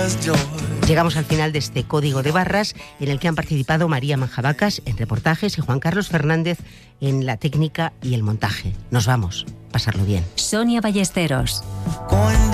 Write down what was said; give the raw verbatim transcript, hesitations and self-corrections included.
Llegamos al final de este código de barras en el que han participado María Manjabacas en reportajes y Juan Carlos Fernández en la técnica y el montaje. Nos vamos, pasarlo bien. Sonia Ballesteros.